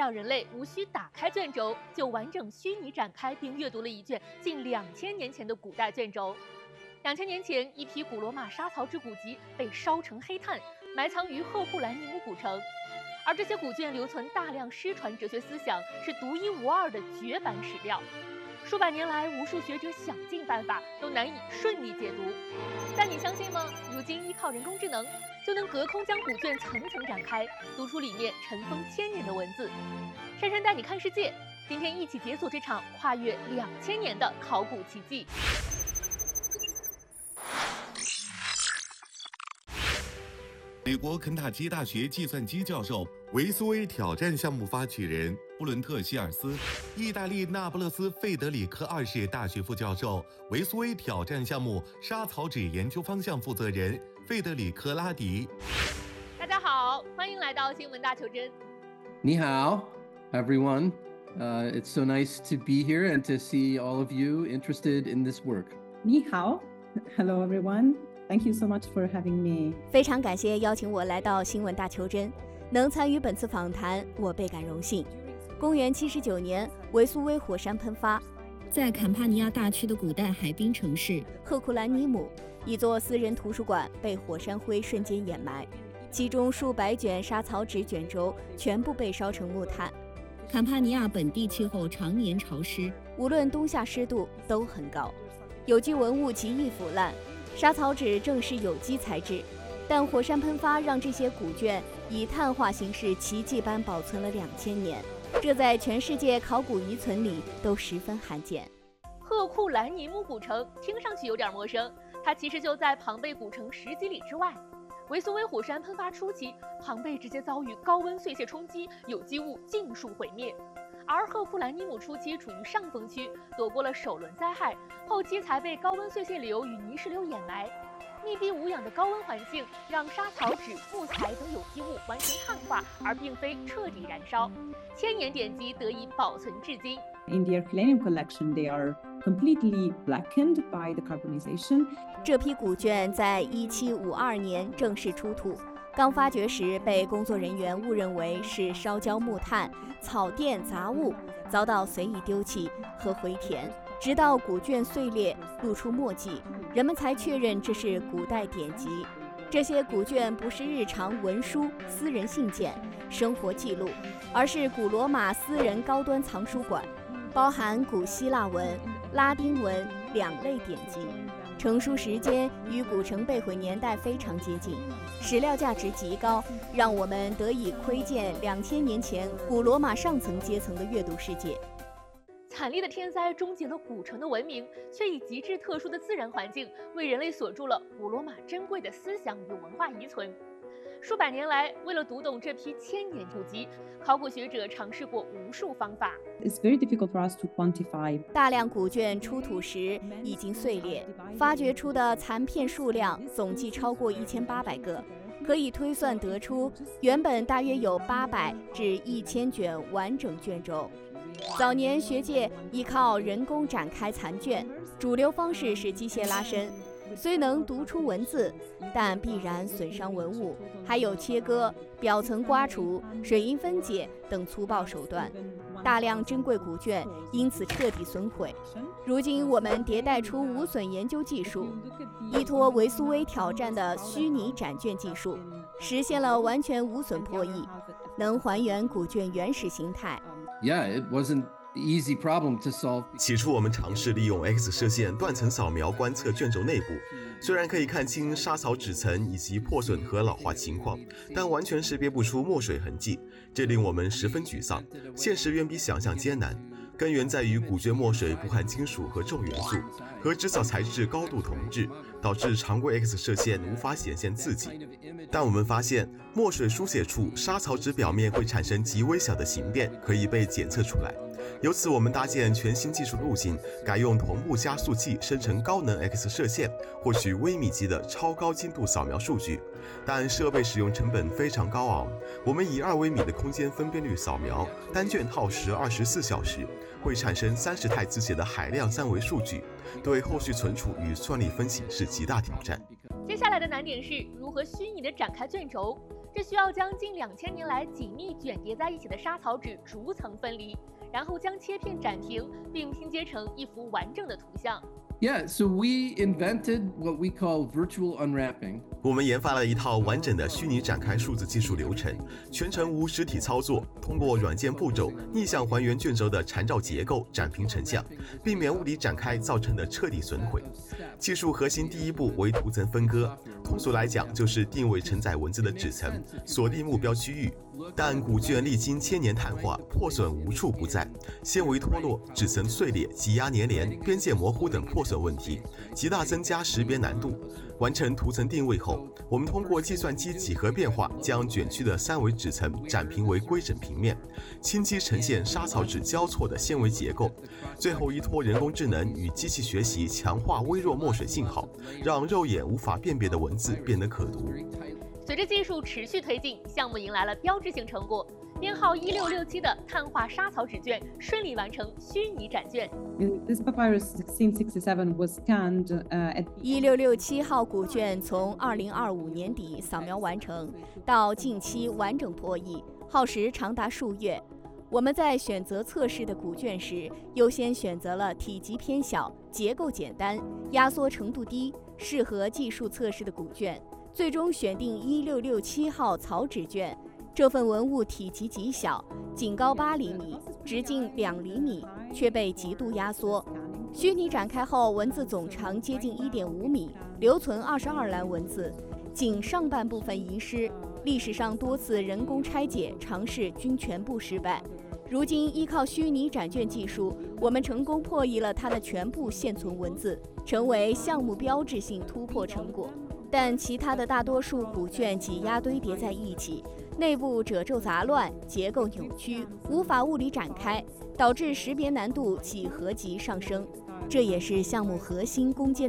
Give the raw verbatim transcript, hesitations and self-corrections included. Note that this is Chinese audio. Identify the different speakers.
Speaker 1: 让人类无需打开卷轴，就完整虚拟展开并阅读了一卷近两千年前的古代卷轴。两千年前，一批古罗马沙曹之古籍被烧成黑炭，埋藏于赫库兰尼姆古城。而这些古卷留存大量失传哲学思想，是独一无二的绝版史料。数百年来，无数学者想尽办法，都难以顺利解读。但你相信吗？如今依靠人工智能，就能隔空将古卷层层展开，读出里面尘封千年的文字。珊珊带你看世界，今天一起解锁这场跨越两千年的考古奇迹。
Speaker 2: 美国肯塔基大学计算机教授、维苏威挑战项目发起人布伦特·希尔斯，意大利那不勒斯费德里克二世大学副教授、维苏威挑战项目沙草纸研究方向负责人费德里克·拉迪。
Speaker 1: 大家好，欢迎来到新闻大求真。
Speaker 3: 你好 everyone. Uh, it's so nice to be here and to see all of you interested in this work.
Speaker 4: 你好 Hello everyone.Thank you so much for having me.
Speaker 5: 非常感谢邀请我来到新闻大求真，能参与本次访谈，我倍感荣幸。公元七十九年，维苏威火山喷发，
Speaker 6: 在坎帕尼亚大区的古代海滨城市
Speaker 5: 赫库兰尼姆，一座私人图书馆被火山灰瞬间掩埋，其中数百卷沙草纸卷轴全部被烧成木炭。
Speaker 6: 坎帕尼亚本地气候常年潮湿，
Speaker 5: 无论冬夏湿度都很高，有机文物极易腐烂。沙草纸正是有机材质，但火山喷发让这些古卷以碳化形式奇迹般保存了两千年，这在全世界考古遗存里都十分罕见。
Speaker 1: 赫库兰尼姆古城听上去有点陌生，它其实就在庞贝古城十几里之外。维苏威火山喷发初期，庞贝直接遭遇高温碎屑冲击，有机物尽数毁灭。而赫库兰尼姆初期处于上风区，躲过了首轮灾害，后期才被高温碎屑流与泥石流掩埋。密闭无氧的高温环境让沙草纸、木材等有机物完全碳化，而并非彻底燃烧，千年典籍得以保存至今。
Speaker 4: In the Herculaneum collection, they are completely blackened by the carbonization.
Speaker 5: 这批古卷在一七五二年正式出土。刚发掘时被工作人员误认为是烧焦木炭、草垫杂物，遭到随意丢弃和回填，直到古卷碎裂露出墨迹，人们才确认这是古代典籍。这些古卷不是日常文书、私人信件、生活记录，而是古罗马私人高端藏书馆，包含古希腊文、拉丁文两类典籍。成书时间与古城被毁年代非常接近，史料价值极高，让我们得以窥见两千年前古罗马上层阶层的阅读世界。
Speaker 1: 惨烈的天灾终结了古城的文明，却以极致特殊的自然环境为人类锁住了古罗马珍贵的思想与文化遗存。数百年来，为了读懂这批千年古籍，考古学者尝试过无数方法。
Speaker 4: It's very difficult for us to quantify.
Speaker 5: 大量古卷出土时已经碎裂，发掘出的残片数量总计超过一千八百个，可以推算得出，原本大约有八百至一千卷完整卷轴。早年学界依靠人工展开残卷，主流方式是机械拉伸。虽能读出文字，但必然损伤文物，还有切割、表层刮除、水银分解等粗暴手段，大量珍贵古卷因此彻底损毁。如今我们迭代出无损研究技术，依托维苏威挑战的虚拟展卷技术，实现了完全无损破译，能还原古卷原始形态。
Speaker 3: Yeah, it wasn't.Easy problem to solve.
Speaker 7: 起初，我们尝试利用 X 射线断层扫描观测卷轴内部，虽然可以看清沙草纸层以及破损和老化情况，但完全识别不出墨水痕迹，这令我们十分沮丧。现实远比想象艰难，根源在于古卷墨水不含金属和重元素，和制造材质高度同质，导致常规 X 射线无法显现字迹。但我们发现，墨水书写处沙草纸表面会产生极微小的形变，可以被检测出来。由此，我们搭建全新技术路径，改用同步加速器生成高能 X 射线，获取微米级的超高精度扫描数据。但设备使用成本非常高昂，我们以二微米的空间分辨率扫描，单卷耗时二十四小时，会产生三十态字节的海量三维数据，对后续存储与算力分析是极大挑战。
Speaker 1: 接下来的难点是如何虚拟的展开卷轴。 这需要将近两千年来紧密卷叠在一起的沙草纸逐层分离，然后将切片展平，并拼接成一幅完整的图像。
Speaker 3: Yeah, so we invented what we call virtual unwrapping.
Speaker 7: 我们研发了一套完整的虚拟展开数字技术流程，全程无实体操作，通过软件步骤逆向还原卷轴的缠绕结构，展平成像，避免物理展开造成的彻底损毁。技术核心第一步为图层分割，通俗来讲就是定位承载文字的纸层，锁定目标区域。但古卷历经千年碳化，破损无处不在，纤维脱落、纸层碎裂、挤压粘连、边界模糊等破损问题，极大增加识别难度。完成图层定位后，我们通过计算机几何变化，将卷曲的三维纸层展平为规整平面，清晰呈现沙草纸交错的纤维结构。最后依托人工智能与机器学习，强化微弱墨水信号，让肉眼无法辨别的文字变得可读。
Speaker 1: 随着技术持续推进，项目迎来了标志性成果。编号一六六七的碳化沙草纸卷顺利完成虚拟展卷。
Speaker 4: This papyrus sixteen sixty-seven was scanned uh, at
Speaker 5: 一六六七号古卷从二零二五年底扫描完成，到近期完整破译，耗时长达数月。我们在选择测试的古卷时，优先选择了体积偏小、结构简单、压缩程度低、适合技术测试的古卷。最终选定一六六七号草纸卷，这份文物体积极小，仅高八厘米，直径两厘米，却被极度压缩。虚拟展开后，文字总长接近一点五米，留存二十二栏文字，仅上半部分遗失。历史上多次人工拆解尝试均全部失败。如今依靠虚拟展卷技术，我们成功破译了它的全部现存文字，成为项目标志性突破成果。但其他的大多数古卷挤压堆叠在一起，内部褶皱杂乱，结构扭曲，无法物理展开，导致识别难度几何级上升。这也是项目核心攻坚